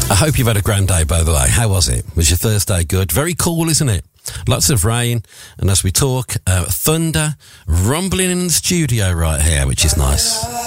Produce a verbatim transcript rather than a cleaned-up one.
I hope you've had a grand day, by the way. How was it? Was your Thursday good? Very cool, isn't it? Lots of rain, and as we talk, uh, thunder rumbling in the studio right here, which is nice.